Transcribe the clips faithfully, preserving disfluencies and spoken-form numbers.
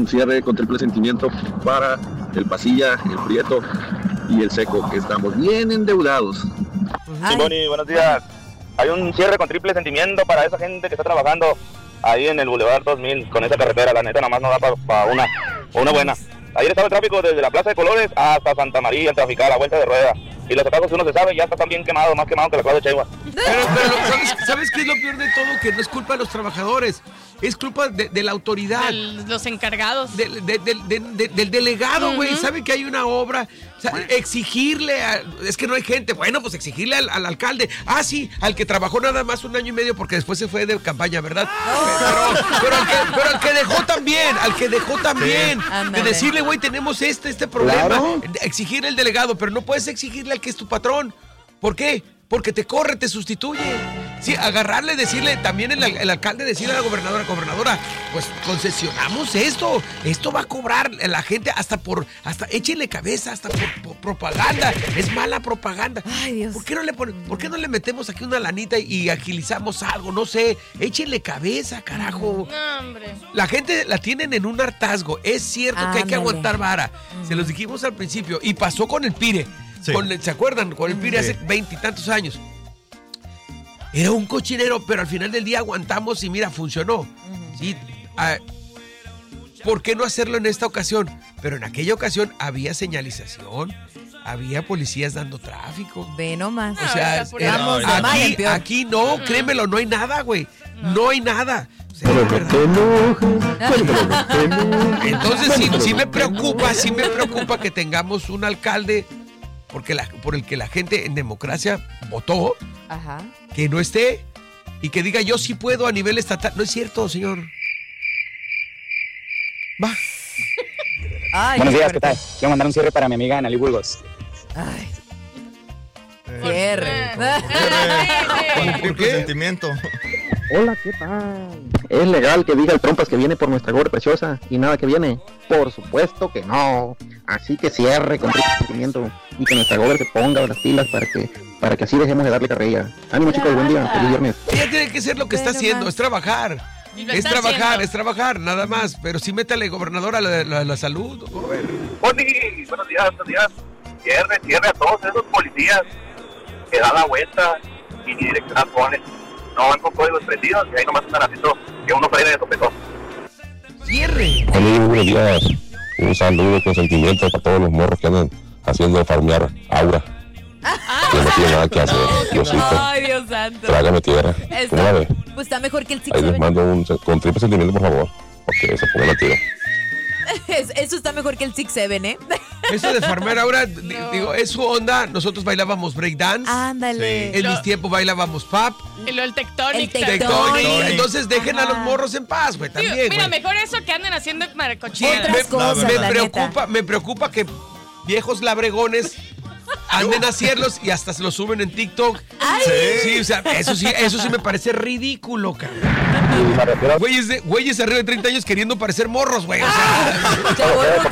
un cierre con triple sentimiento para el Pasilla, el Prieto y el Seco, que estamos bien endeudados. Sí, Boni, buenos días. Hay un cierre con triple sentimiento para esa gente que está trabajando ahí en el Boulevard dos mil con esa carretera. La neta, nomás no da para pa una, una buena. Ayer estaba el tráfico desde la Plaza de Colores hasta Santa María, el trafical, a vuelta de rueda. Y los atajos, uno se sabe, ya está también quemado, más quemado que la Claudia Sheinbaum. Pero, pero ¿sabes, ¿sabes qué es lo peor de todo? Que no es culpa de los trabajadores, es culpa de, de la autoridad. El, los encargados. De, de, de, de, de, del delegado, güey. Uh-huh. ¿Sabe que hay una obra? O sea, exigirle, a, es que no hay gente. Bueno, pues exigirle al, al alcalde. Ah, sí, al que trabajó nada más un año y medio porque después se fue de campaña, ¿verdad? Pero, pero, al, que, pero al que dejó también, al que dejó también. Sí. De decirle, güey, tenemos este, este problema. Claro. Exigirle al delegado, pero no puedes exigirle al que es tu patrón. ¿Por qué? Porque te corre, te sustituye. Sí, agarrarle, decirle, también el, el alcalde decirle a la gobernadora, gobernadora, pues concesionamos esto, esto va a cobrar la gente hasta por, hasta échenle cabeza, hasta por, por propaganda, es mala propaganda. Ay, Dios. ¿Por qué no le pone, por qué no le metemos aquí una lanita y agilizamos algo? No sé, échenle cabeza, carajo. No, hombre. La gente la tienen en un hartazgo, es cierto ah, que hay que aguantar vara, mm. se los dijimos al principio, y pasó con el Pire. Sí. Con, ¿se acuerdan? Con el Pire sí. hace veintitantos años. Era un cochinero, pero al final del día aguantamos y mira, funcionó. Uh-huh. ¿Sí? Ah, ¿por qué no hacerlo en esta ocasión? Pero en aquella ocasión había señalización, había policías dando tráfico. Ve nomás. O sea, no, era, no, aquí, aquí no, uh-huh. créemelo, no hay nada, güey. No. no hay nada. O sea, entonces sí, sí me preocupa, sí me preocupa que tengamos un alcalde porque la, por el que la gente en democracia votó, ajá, que no esté y que diga yo sí puedo a nivel estatal. No es cierto, señor. Va. Ay, buenos días, ¿qué tal? Quiero mandar un cierre para mi amiga Analí Burgos. Ay. Cierre. Con triple sentimiento. Hola, ¿qué tal? ¿Es legal que diga el Trompas que viene por nuestra gorra preciosa y nada que viene? Por supuesto que no. Así que cierre con triple sentimiento y que nuestra gorra se ponga las pilas para que para que así dejemos de darle carrilla. Ánimo, chicos, buen día, feliz viernes. Ella tiene que ser lo que está haciendo, es trabajar. Es trabajar, haciendo. es trabajar, nada más. Pero sí métale, gobernador, a la, la, la salud. Boni, buenos días, buenos días. Cierre, cierre a todos esos policías que dan la vuelta y ni direccional ponen. No van con códigos prendidos y ahí nomás andan haciendo que uno frene de sopetón. ¡Cierre! Boni, buenos días. Un saludo con sentimiento para todos los morros que andan haciendo farmear aura. Que no tiene nada que hacer. Diosito. Ay, Dios santo. Trágame tierra. Está, ¿Cómo la ve? Pues está mejor que el Six Ahí Seven. les mando un con triple sentimiento, por favor. Porque se pongan a tiro. Eso está mejor que el Six Seven, ¿eh? Eso de farmear ahora, no. digo, es su onda. Nosotros bailábamos breakdance. Ándale. Sí. En lo, mis tiempos bailábamos pop. Y lo el tectonic. El tectonic. Entonces dejen Ajá. a los morros en paz, güey, también. Sí, mira, güey. mejor eso que anden haciendo maricochinas. Me, cosas, me, la preocupa, neta. me preocupa que viejos labregones anden a hacerlos y hasta se los suben en TikTok. Sí. sí, o sea, eso sí, eso sí me parece ridículo, cabrón. Güeyes, de, güeyes arriba de treinta años queriendo parecer morros, güey. O sea.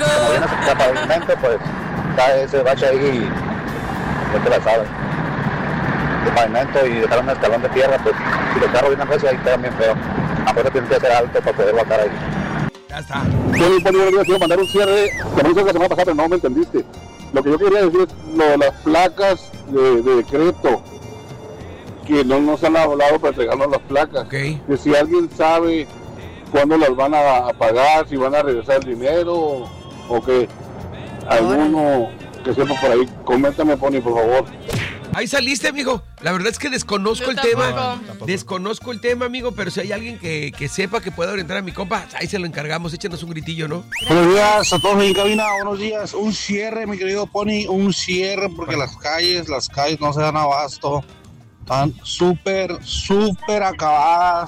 Pues está ese bache ahí y no te la saben. De pavimento y dejaron un escalón de tierra, pues si los carros vienen recio ahí quedan bien feo. Ahora tienen que hacer alto para poder bajar ahí. Ya está. Yo quiero mandar un cierre, que me hizo la semana pasada, pero no me entendiste. Lo que yo quería decir es lo de las placas de, de decreto, que no nos han hablado para entregarnos las placas. Okay. Que si alguien sabe cuándo las van a, a pagar, si van a regresar el dinero, o, o que alguno que sepa por ahí, coméntame, Pony, por favor. Ahí saliste, amigo. La verdad es que desconozco Yo el tampoco. tema. No, desconozco el tema, amigo, pero si hay alguien que, que sepa que pueda orientar a mi compa, ahí se lo encargamos. Échenos un gritillo, ¿no? Buenos días a todos en cabina. Buenos días. Un cierre, mi querido Pony. Un cierre porque las calles, las calles no se dan abasto. Están súper, súper acabadas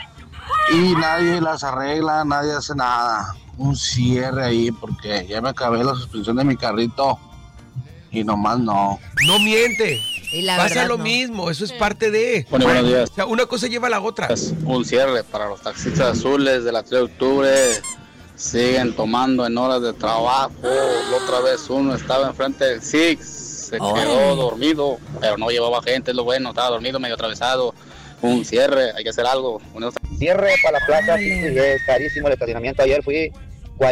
y nadie las arregla, nadie hace nada. Un cierre ahí porque ya me acabé la suspensión de mi carrito y nomás no. No miente. Y la Pasa verdad, lo no. mismo, eso es parte de... Bueno, buenos días. O sea, una cosa lleva a la otra. Un cierre para los taxistas azules de la tres de octubre. Siguen tomando en horas de trabajo. La otra vez uno estaba enfrente del Six, se oh. quedó dormido, pero no llevaba gente, es lo bueno, estaba dormido, medio atravesado. Un cierre, hay que hacer algo. Cierre para la plaza, sí, es carísimo el estacionamiento. Ayer fui